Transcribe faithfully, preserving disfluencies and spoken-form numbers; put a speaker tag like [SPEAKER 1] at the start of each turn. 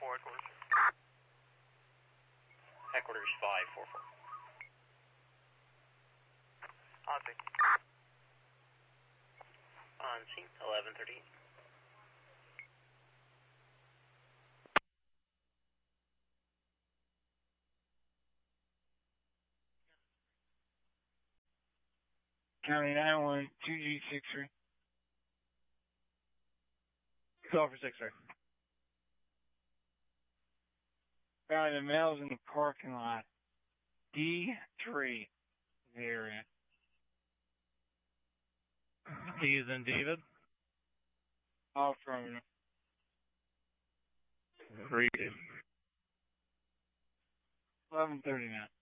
[SPEAKER 1] four headquarters.
[SPEAKER 2] Headquarters five four four.
[SPEAKER 1] On scene.
[SPEAKER 2] On scene, eleven thirty-eight.
[SPEAKER 3] County nine one, two G six three.
[SPEAKER 4] Call for six three.
[SPEAKER 3] Found the males in the parking lot. D three area.
[SPEAKER 4] D is in David.
[SPEAKER 3] All affirmative.
[SPEAKER 4] Read.
[SPEAKER 3] eleven thirty-nine.